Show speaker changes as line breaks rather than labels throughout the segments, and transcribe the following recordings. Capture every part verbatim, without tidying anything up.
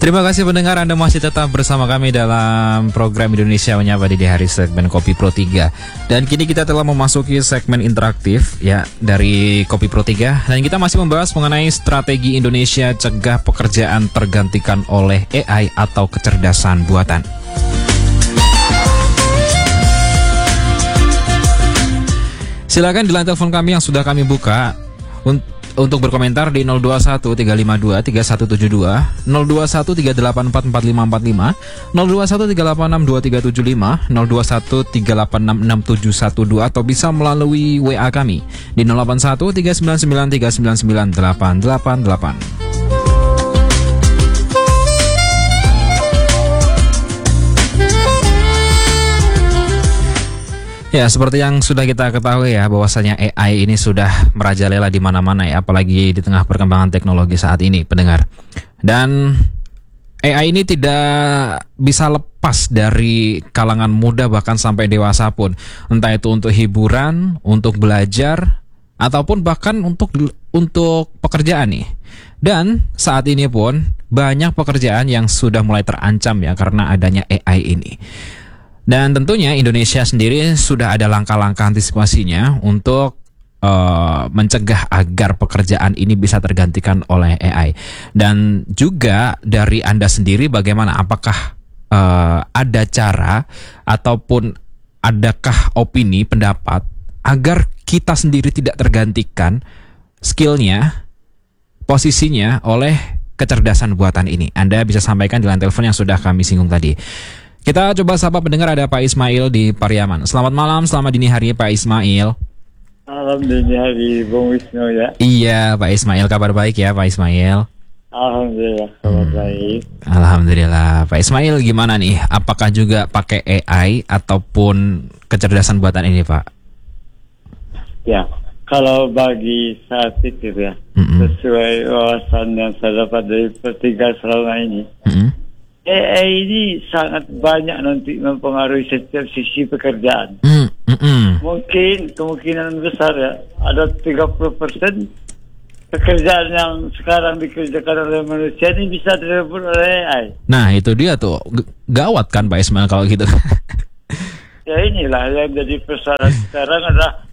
Terima kasih pendengar, Anda masih tetap bersama kami dalam program Indonesia Menyapa di hari segmen Kopi Pro tiga. Dan kini kita telah memasuki segmen interaktif ya dari Kopi Pro tiga. Dan kita masih membahas mengenai strategi Indonesia cegah pekerjaan tergantikan oleh A I atau kecerdasan buatan. Silakan di line telepon kami yang sudah kami buka untuk berkomentar di nol dua satu tiga lima dua tiga satu tujuh dua, nol dua satu tiga delapan empat empat lima empat lima, nol dua satu tiga delapan enam dua tiga tujuh lima, nol dua satu tiga delapan enam enam tujuh satu dua, atau bisa melalui W A kami di nol delapan satu tiga sembilan sembilan tiga sembilan sembilan delapan delapan delapan. Ya, seperti yang sudah kita ketahui ya, bahwasanya A I ini sudah merajalela di mana-mana ya, apalagi di tengah perkembangan teknologi saat ini, pendengar. Dan A I ini tidak bisa lepas dari kalangan muda bahkan sampai dewasa pun. Entah itu untuk hiburan, untuk belajar, ataupun bahkan untuk untuk pekerjaan nih. Dan saat ini pun banyak pekerjaan yang sudah mulai terancam ya karena adanya A I ini. Dan tentunya Indonesia sendiri sudah ada langkah-langkah antisipasinya untuk uh, mencegah agar pekerjaan ini bisa tergantikan oleh A I. Dan juga dari Anda sendiri bagaimana? Apakah uh, ada cara ataupun adakah opini, pendapat agar kita sendiri tidak tergantikan skillnya, posisinya oleh kecerdasan buatan ini? Anda bisa sampaikan di line telepon yang sudah kami singgung tadi. Kita coba sapa pendengar, ada Pak Ismail di Pariaman. Selamat malam, selamat dini hari Pak Ismail.
Malam dini hari Bung Wisnu ya.
Iya Pak Ismail, kabar baik ya Pak Ismail?
Alhamdulillah kabar hmm. baik.
Alhamdulillah. Pak Ismail gimana nih? Apakah juga pakai A I ataupun kecerdasan buatan ini Pak?
Ya, kalau bagi saat itu ya, mm-hmm. sesuai wawasan yang saya dapat dari pertiga selama ini, mm-hmm. A I ini sangat banyak nanti mempengaruhi setiap sisi pekerjaan. Mm, mm, mm. Mungkin kemungkinan besar ya, ada tiga puluh persen pekerjaan yang sekarang dikerjakan oleh manusia ini bisa direbut oleh A I.
Nah itu dia tuh, G- gawat kan Pak Ismail kalau gitu.
Ya inilah yang jadi persoalan sekarang adalah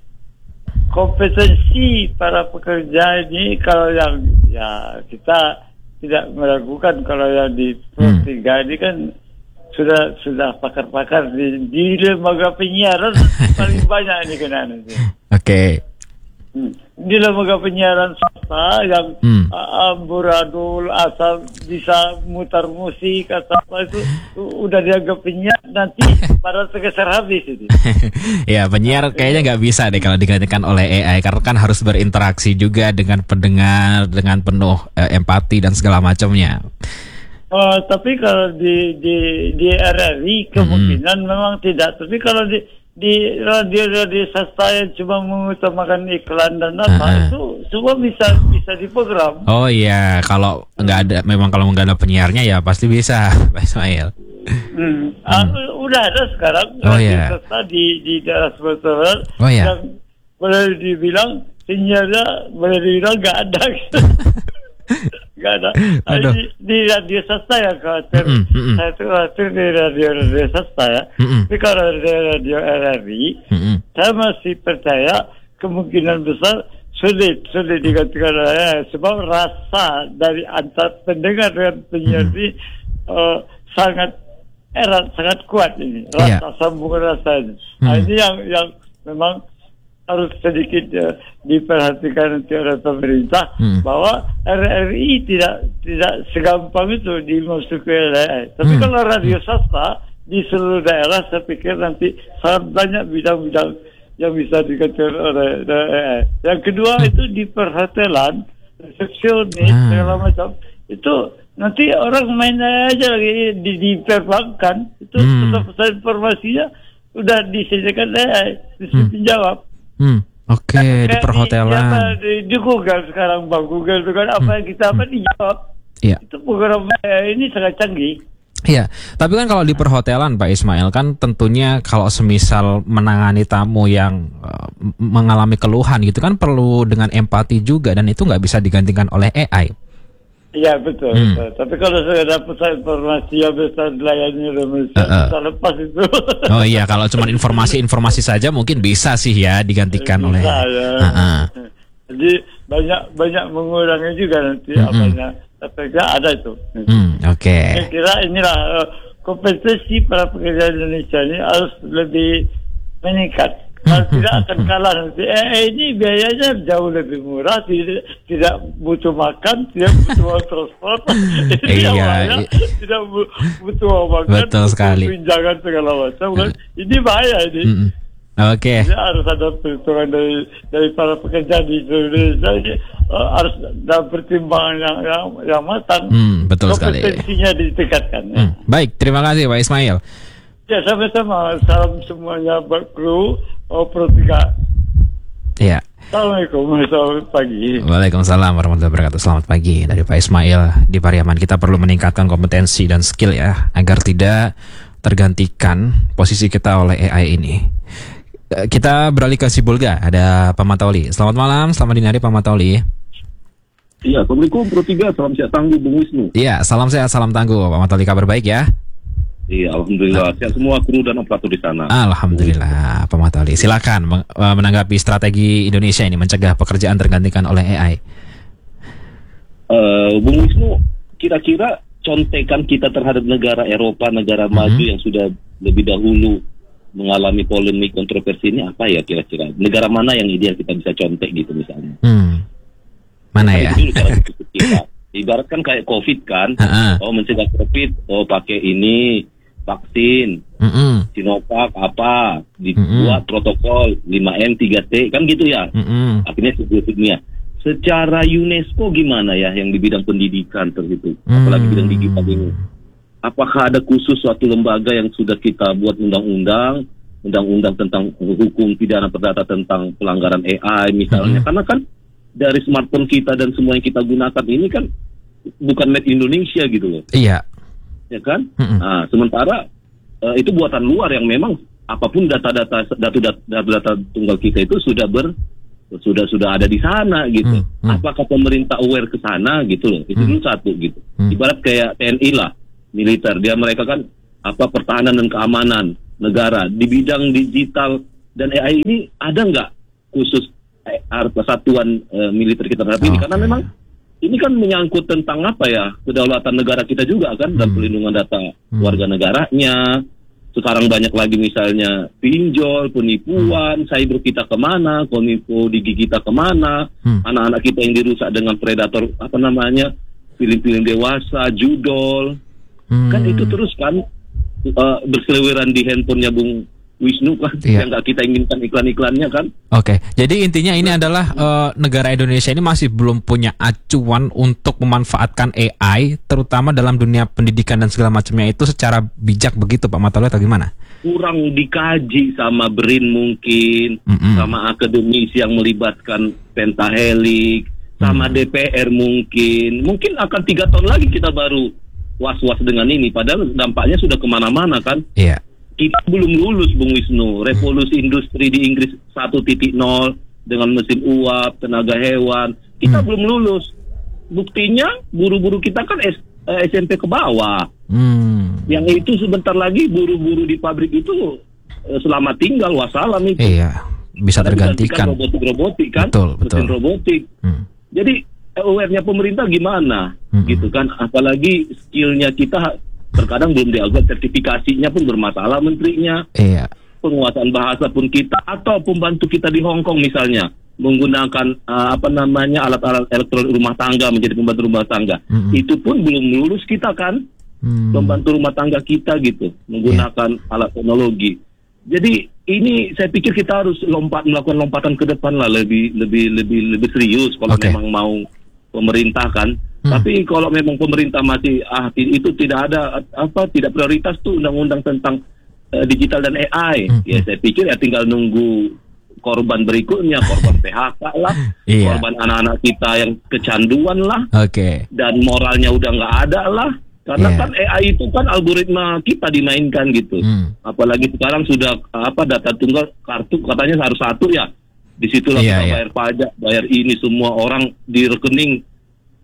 kompetensi para pekerja ini. Kalau yang ya kita tidak meragukan kalau yang di Pro tiga ini kan sudah sudah pakar-pakar di, di lembaga penyiaran paling banyak ini kenaan itu. Oke.
Okay.
Hmm. Di lembaga penyiaran swasta yang hmm. uh, amburadul asal bisa mutar musik atau apa itu udah dianggap penyiar, nanti pada tergeser habis itu.
Ya penyiar kayaknya nggak bisa deh kalau digantikan oleh A I, karena kan harus berinteraksi juga dengan pendengar dengan penuh uh, empati dan segala macamnya.
Oh, tapi kalau di di di R R I kemungkinan hmm. memang tidak. Tapi kalau di di radio-radio swasta yang cuma mengutamakan iklan dan apa, uh-huh. itu semua bisa bisa diprogram.
Oh iya, kalau nggak ada, memang kalau nggak ada penyiarnya ya pasti bisa, Pak Ismail.
Hmm. Hmm. Uh, udah ada sekarang
oh,
radio
yeah.
swasta di di daerah Sumatera Barat
oh, yeah.
yang boleh dibilang penyiarnya boleh dibilang nggak ada. Nggak ada. Di, di radio swasta ya khawatir. Mm, mm, mm. Saya itu khawatir di radio-radio swasta ya. Mm, mm. Tapi kalau di radio R R I, mm, mm. saya masih percaya kemungkinan besar sulit sulit digantikan oleh, sebab rasa dari antar pendengar dengan penyiar ini mm. uh, sangat erat, sangat kuat ini. Rasa yeah. sambungan rasa ini. Mm. Nah, ini yang yang memang harus sedikit uh, diperhatikan nanti oleh pemerintah, hmm. bahwa R R I tidak tidak segampang itu dimasuki oleh A I. Tapi hmm. kalau radio swasta di seluruh daerah, saya pikir nanti sangat banyak bidang-bidang yang bisa diganti oleh A I. Yang kedua hmm. itu di perhotelan, resepsionis, hmm. segala macam, itu nanti orang main aja lagi di, di perbankan, itu hmm. pesan informasinya udah disediakan A I, bisa hmm. dijawab.
Hmm, oke, okay, di perhotelan.
Di, di Google sekarang, Bang, Google itu kan apa yang kita apa dijawab.
Iya.
Itu program ini sangat canggih.
Iya, tapi kan kalau di perhotelan Pak Ismail kan tentunya kalau semisal menangani tamu yang uh, mengalami keluhan gitu kan perlu dengan empati juga, dan itu nggak bisa digantikan oleh A I.
Iya betul,
Hmm.
betul. Tapi kalau saya dapat informasi yang bisa dilayani Indonesia,
Uh, uh.
bisa lepas itu.
Oh iya, kalau cuma informasi-informasi saja mungkin bisa sih ya digantikan
Bisa,
oleh.
ya.
Uh-uh.
Jadi banyak banyak mengurangi juga nanti
Mm-mm.
apanya efeknya ada itu.
Hmm, oke.
Saya kira inilah uh, kompetisi para pekerja Indonesia ini harus lebih meningkat. Kalau
Hmm,
tidak
hmm,
akan
hmm.
kalah nanti. Eh, eh, ini biayanya jauh lebih murah, tidak tidak butuh makan, tidak butuh uang transport. Ini
Iya,
awalnya
i-
tidak bu- butuh uang makan,
Betul
butuh
sekali.
pinjaman segala macam. Kan? Ini bahaya ini.
Mm-mm. Oke.
Jadi harus ada perhitungan dari dari para pekerja di Indonesia ini, uh, harus ada pertimbangan yang yang, yang matang.
Hmm, betul sekali.
Kompetensinya ditingkatkan. Ya.
Hmm, Baik, terima kasih Pak Ismail.
Ya, sama-sama. Salam semuanya buat kru oh, Pro tiga.
Iya.
Assalamualaikum. Selamat pagi.
Waalaikumsalam warahmatullahi wabarakatuh. Selamat pagi dari Pak Ismail di Pariaman. Kita perlu meningkatkan kompetensi dan skill ya, agar tidak tergantikan posisi kita oleh A I ini. Eh, Kita beralih ke Sibulga. Ada Pak Matauli. Selamat malam, selamat dini hari Pak Matauli.
Iya, Assalamualaikum Pro tiga, salam sehat tangguh Bung Wisnu.
Iya, salam sehat, salam tangguh Pak Matauli. Kabar baik ya?
Iya, Alhamdulillah, sehat semua kru dan operator di sana.
Alhamdulillah Pak Matauli. Silakan meng- eh, menanggapi strategi Indonesia ini mencegah pekerjaan tergantikan oleh A I.
Eh, Bung Wisnu, kira-kira contekan kita terhadap negara Eropa, negara
Mhm.
maju yang sudah lebih dahulu mengalami polemik kontroversi ini apa ya kira-kira? Negara mana yang ideal kita bisa contek gitu misalnya?
Hmm. Mana ya?
Itu dulu cara berpikir kita. Ibaratkan kayak COVID kan,
Ha-ha.
oh mencegah COVID, oh pakai ini, vaksin,
Mm-mm.
Sinovac apa, dibuat protokol lima M tiga T, kan gitu ya.
Mm-mm.
Akhirnya sebuah dunia. Secara UNESCO gimana ya yang di bidang pendidikan terhitung,
Hmm.
apalagi bidang digital ini? Apakah ada khusus suatu lembaga yang sudah kita buat undang-undang, undang-undang tentang hukum pidana perdata tentang pelanggaran A I misalnya?
Hmm.
Karena kan dari smartphone kita dan semua yang kita gunakan ini kan bukan made Indonesia gitu loh,
Iya.
ya kan?
Mm-mm.
Nah, sementara eh, itu buatan luar yang memang apapun data-data data-data data tunggal kita itu sudah ber sudah sudah ada di sana gitu.
Hmm, hmm.
Apakah pemerintah aware ke sana gitu loh? Itu
Hmm.
dulu satu gitu.
Hmm.
Ibarat kayak T N I lah, militer. Dia mereka kan apa pertahanan dan keamanan negara di bidang digital dan A I ini ada nggak khusus eh, persatuan eh, militer kita terhadap ini?
Oke.
Karena memang ini kan menyangkut tentang apa ya, kedaulatan negara kita juga kan, dan
Hmm.
pelindungan data
Hmm.
warga negaranya. Sekarang banyak lagi misalnya pinjol, penipuan, cyber kita kemana, kominfo digi kita kemana,
Hmm.
anak-anak kita yang dirusak dengan predator apa namanya, film-film dewasa, judol,
Hmm.
kan itu terus kan uh, berseliweran di handphonenya Bung Wisnu kan,
Iya.
yang nggak kita inginkan iklan-iklannya kan.
Oke, jadi intinya ini adalah eh, negara Indonesia ini masih belum punya acuan untuk memanfaatkan A I, terutama dalam dunia pendidikan dan segala macamnya itu secara bijak begitu, Pak Matauli, atau gimana?
Kurang dikaji sama BRIN mungkin,
Mm-mm.
sama akademisi yang melibatkan pentahelik, sama
Mm.
D P R mungkin. Mungkin akan tiga tahun lagi kita baru was-was dengan ini, padahal dampaknya sudah kemana-mana kan.
Iya.
Kita belum lulus Bung Wisnu. Revolusi industri di Inggris satu titik nol dengan mesin uap, tenaga hewan. Kita
Hmm.
belum lulus. Buktinya buru-buru kita kan S, eh, S M P ke bawah.
Hmm.
Yang itu sebentar lagi buru-buru di pabrik itu eh, selamat tinggal, wassalam itu.
Iya, bisa
Karena
tergantikan.
robotik-robotik kan,
Betul,
mesin
betul.
robotik.
Hmm.
Jadi eh, aware-nya pemerintah gimana,
Mm-mm.
gitu kan? Apalagi skillnya kita terkadang belum diupgrade, sertifikasinya pun bermasalah menterinya.
Iya.
Penguasaan bahasa pun kita, atau pembantu kita di Hong Kong misalnya menggunakan uh, apa namanya alat-alat elektronik rumah tangga menjadi pembantu rumah tangga,
Mm-mm.
itu pun belum lulus kita kan,
Hmm.
pembantu rumah tangga kita gitu menggunakan alat teknologi. Jadi ini saya pikir kita harus lompat melakukan lompatan ke depan lah, lebih lebih lebih lebih serius kalau
Oke.
memang mau pemerintah kan.
Hmm.
Tapi kalau memang pemerintah masih ah ti- itu tidak ada apa tidak prioritas tuh undang-undang tentang eh, digital dan A I,
Hmm.
ya saya pikir ya tinggal nunggu korban berikutnya, korban P H K lah,
Iya.
korban anak-anak kita yang kecanduan lah,
Oke.
dan moralnya udah nggak ada lah. Karena
Iya.
kan A I itu kan algoritma kita dimainkan gitu.
Hmm.
Apalagi sekarang sudah apa data tunggal kartu katanya harus satu ya. Disitulah
Iya,
kita
iya.
bayar pajak, bayar ini semua orang di rekening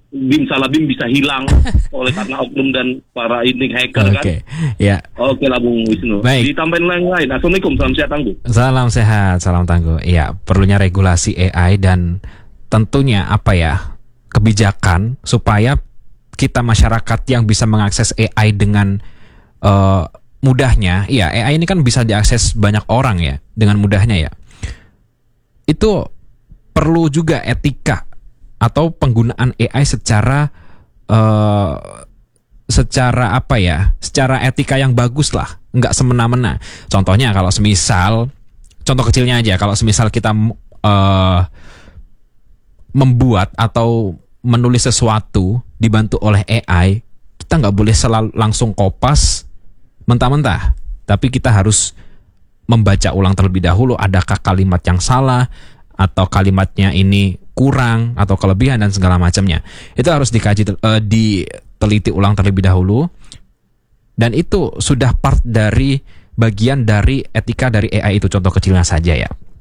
BIM salah BIM bisa hilang oleh karena oknum dan para ini hacker kan.
Oke, ya.
Oke lah Bung Wisnu.
Baik.
Ditambahin yang lain. Assalamualaikum, salam sehat Tangguh.
Salam sehat, salam tangguh. Iya, perlunya regulasi A I dan tentunya apa ya, kebijakan supaya kita masyarakat yang bisa mengakses A I dengan uh, mudahnya. Iya, A I ini kan bisa diakses banyak orang ya, dengan mudahnya ya. Itu perlu juga etika atau penggunaan A I secara uh, secara apa ya, secara etika yang bagus lah, nggak semena-mena. Contohnya kalau semisal, contoh kecilnya aja, kalau semisal kita uh, membuat atau menulis sesuatu dibantu oleh A I, kita nggak boleh selalu langsung kopas mentah-mentah, tapi kita harus membaca ulang terlebih dahulu, adakah kalimat yang salah atau kalimatnya ini kurang atau kelebihan dan segala macamnya. Itu harus dikaji, uh, diteliti ulang terlebih dahulu, dan itu sudah part dari bagian dari etika dari A I itu, contoh kecilnya saja ya.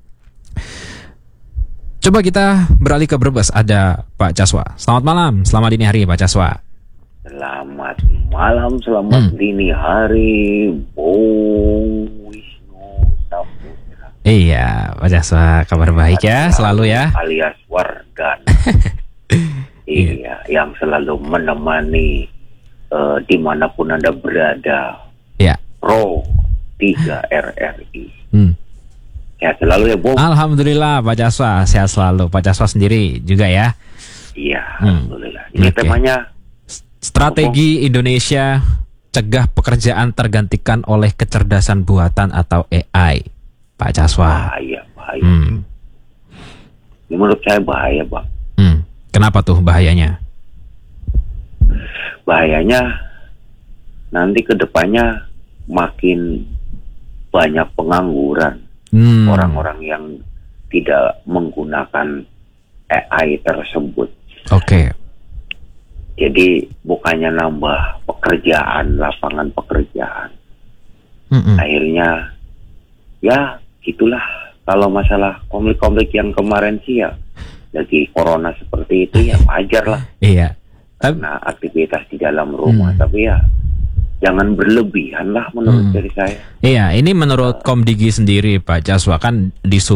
Coba kita beralih ke Brebes, ada Pak Caswa. Selamat malam, selamat dini hari Pak Caswa.
Selamat malam, selamat hmm. dini hari, Bung Wisnu Saputra.
Iya, Pak Caswa, kabar baik ya, selalu ya.
Alias Wardan. Iya, yang selalu menemani uh, dimanapun Anda berada.
Iya.
Pro tiga R R I.
Hmm.
Sehat selalu ya, Bung.
Alhamdulillah, Pak Caswa, sehat selalu. Pak Caswa sendiri juga ya.
Iya,
Hmm.
alhamdulillah. Ini
Oke.
temanya
Strategi Indonesia cegah pekerjaan tergantikan oleh kecerdasan buatan atau A I, Pak Caswa.
bahaya, bahaya.
Hmm.
Ini menurut saya bahaya, Bang.
Hmm. Kenapa tuh bahayanya?
Bahayanya nanti ke depannya makin banyak pengangguran.
Hmm.
Orang-orang yang tidak menggunakan A I tersebut.
Oke.
Jadi bukannya nambah pekerjaan, lapangan pekerjaan.
Mm-mm.
Akhirnya ya gitulah. Kalau masalah konflik-konflik yang kemarin sih ya lagi corona seperti itu ya wajar lah.
Iya. Tapi,
Karena aktivitas di dalam rumah.
Hmm.
Tapi ya jangan berlebihan lah menurut
Hmm.
dari saya.
iya, ini menurut Komdigi sendiri Pak Caswa kan di